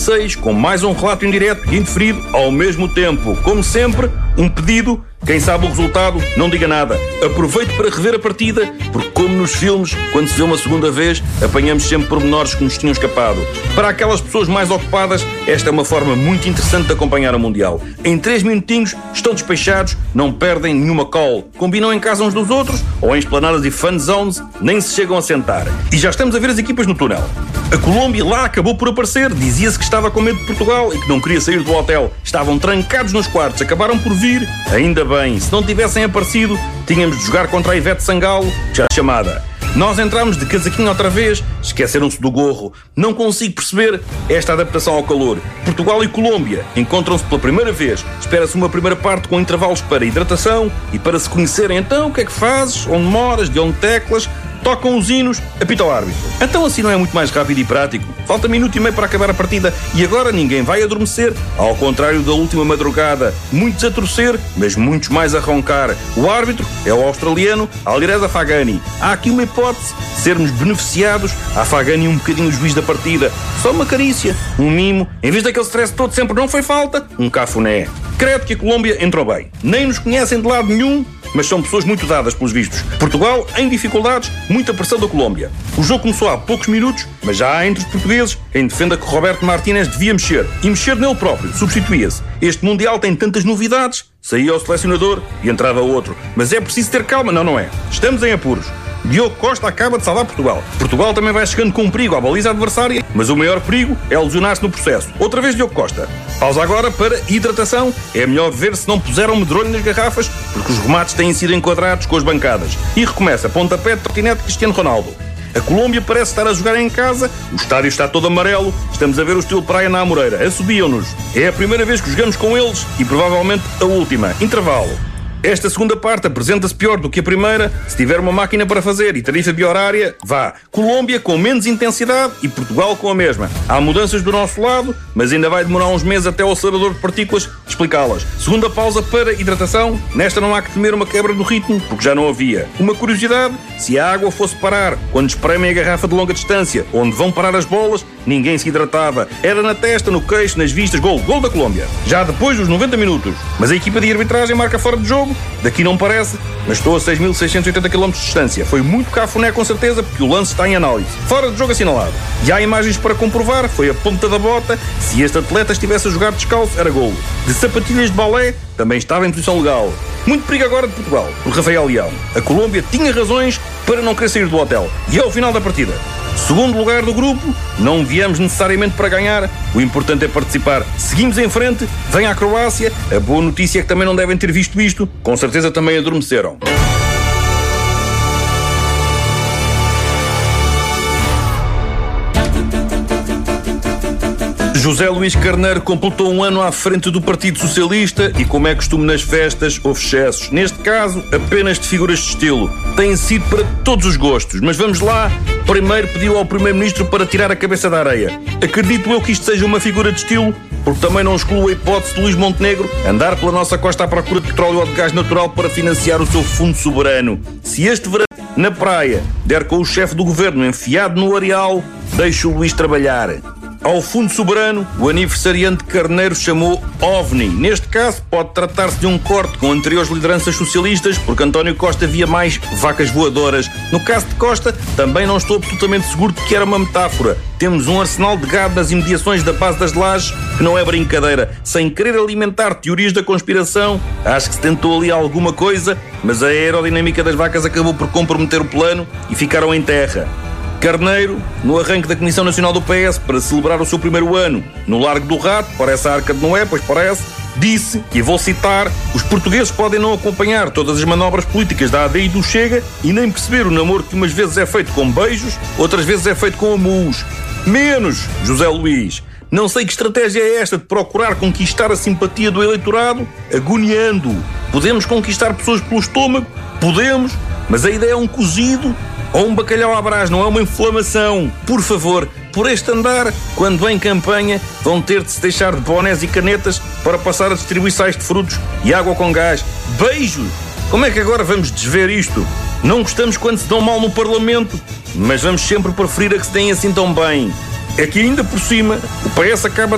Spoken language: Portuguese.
6, com mais um relato indireto e indeferido ao mesmo tempo. Como sempre, um pedido: quem sabe o resultado, não diga nada. Aproveite para rever a partida, porque como nos filmes, quando se vê uma segunda vez, apanhamos sempre pormenores que nos tinham escapado. Para aquelas pessoas mais ocupadas, esta é uma forma muito interessante de acompanhar o Mundial. Em 3 minutinhos, estão despechados, não perdem nenhuma call. Combinam em casa uns dos outros, ou em esplanadas e fan zones, nem se chegam a sentar. E já estamos a ver as equipas no túnel. A Colômbia lá acabou por aparecer, dizia-se que estava com medo de Portugal e que não queria sair do hotel. Estavam trancados nos quartos, acabaram por vir. Ainda bem, se não tivessem aparecido, tínhamos de jogar contra a Ivete Sangalo, já chamada. Nós entramos de casaquinho outra vez, esqueceram-se do gorro. Não consigo perceber esta adaptação ao calor. Portugal e Colômbia encontram-se pela primeira vez. Espera-se uma primeira parte com intervalos para hidratação e para se conhecerem. Então, o que é que fazes? Onde moras? De onde teclas? Tocam os hinos, apita o árbitro. Então assim não é muito mais rápido e prático? Falta minuto e meio para acabar a partida e agora ninguém vai adormecer, ao contrário da última madrugada. Muitos a torcer, mas muitos mais a roncar. O árbitro é o australiano Alireza Afghani. Há aqui uma hipótese, sermos beneficiados. A Afghani um bocadinho o juiz da partida. Só uma carícia, um mimo. Em vez daquele stress todo sempre não foi falta, um cafuné. Credo que a Colômbia entrou bem. Nem nos conhecem de lado nenhum, mas são pessoas muito dadas pelos vistos. Portugal, em dificuldades, muita pressão da Colômbia. O jogo começou há poucos minutos, mas já há entre os portugueses quem defenda que Roberto Martínez devia mexer. E mexer nele próprio, substituía-se. Este Mundial tem tantas novidades, saía o selecionador e entrava outro. Mas é preciso ter calma. Não é. Estamos em apuros. Diogo Costa acaba de salvar Portugal. Portugal também vai chegando com um perigo à baliza adversária, mas o maior perigo é lesionar-se no processo. Outra vez Diogo Costa. Pausa agora para hidratação. É melhor ver se não puseram medronho nas garrafas, porque os remates têm sido enquadrados com as bancadas. E recomeça pontapé de trotinete Cristiano Ronaldo. A Colômbia parece estar a jogar em casa, o estádio está todo amarelo, estamos a ver o estilo praia na Amoreira. Assobiam-nos. É a primeira vez que jogamos com eles e provavelmente a última. Intervalo. Esta segunda parte apresenta-se pior do que a primeira. Se tiver uma máquina para fazer e tarifa biorária, vá. Colômbia com menos intensidade e Portugal com a mesma. Há mudanças do nosso lado, mas ainda vai demorar uns meses até o acelerador de partículas explicá-las. Segunda pausa para hidratação. Nesta não há que temer uma quebra do ritmo, porque já não havia. Uma curiosidade, se a água fosse parar quando espremem a garrafa de longa distância, onde vão parar as bolas, ninguém se hidratava. Era na testa, no queixo, nas vistas. Gol da Colômbia. Já depois dos 90 minutos. Mas a equipa de arbitragem marca fora de jogo. Daqui não parece, mas estou a 6.680 km de distância. Foi muito cafuné com certeza, porque o lance está em análise. Fora de jogo assinalado. E há imagens para comprovar, foi a ponta da bota. Se este atleta estivesse a jogar descalço, era golo. De sapatilhas de balé, também estava em posição legal. Muito perigo agora de Portugal, por Rafael Leão. A Colômbia tinha razões para não querer sair do hotel. E é o final da partida. Segundo lugar do grupo, não viemos necessariamente para ganhar, o importante é participar. Seguimos em frente, vem a Croácia, a boa notícia é que também não devem ter visto isto, com certeza também adormeceram. José Luís Carneiro completou um ano à frente do Partido Socialista e, como é costume nas festas, houve excessos. Neste caso, apenas de figuras de estilo. Tem sido para todos os gostos, mas vamos lá. Primeiro pediu ao Primeiro-Ministro para tirar a cabeça da areia. Acredito eu que isto seja uma figura de estilo, porque também não excluo a hipótese de Luís Montenegro andar pela nossa costa à procura de petróleo ou de gás natural para financiar o seu fundo soberano. Se este verão, na praia, der com o chefe do governo enfiado no areal, deixa o Luís trabalhar. Ao Fundo Soberano, o aniversariante Carneiro chamou OVNI. Neste caso, pode tratar-se de um corte com anteriores lideranças socialistas, porque António Costa via mais vacas voadoras. No caso de Costa, também não estou absolutamente seguro de que era uma metáfora. Temos um arsenal de gado nas imediações da base das Lajes, que não é brincadeira. Sem querer alimentar teorias da conspiração, acho que se tentou ali alguma coisa, mas a aerodinâmica das vacas acabou por comprometer o plano e ficaram em terra. Carneiro, no arranque da Comissão Nacional do PS para celebrar o seu primeiro ano no Largo do Rato, parece a Arca de Noé, pois parece, disse, e vou citar: os portugueses podem não acompanhar todas as manobras políticas da AD e do Chega e nem perceber o namoro que umas vezes é feito com beijos, outras vezes é feito com amus. Menos, José Luís. Não sei que estratégia é esta de procurar conquistar a simpatia do eleitorado agoniando. Podemos conquistar pessoas pelo estômago? Podemos, mas a ideia é um cozido ou um bacalhau à brás, não é uma inflamação. Por favor, por este andar, quando em campanha, vão ter de se deixar de bonés e canetas para passar a distribuir sais de frutos e água com gás. Beijos! Como é que agora vamos desver isto? Não gostamos quando se dão mal no Parlamento, mas vamos sempre preferir a que se deem assim tão bem. É que ainda por cima, o PS acaba